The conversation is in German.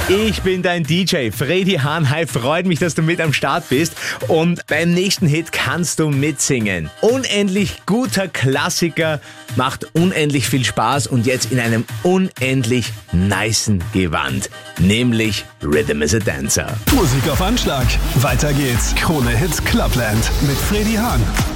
Ich bin dein DJ, Freddy Hahn. Hi, freut mich, dass du mit am Start bist. Und beim nächsten Hit kannst du mitsingen. Unendlich guter Klassiker, macht unendlich viel Spaß und jetzt in einem unendlich nicen Gewand. Nämlich Rhythm is a Dancer. Musik auf Anschlag. Weiter geht's. Krone Hits Clubland mit Freddy Hahn.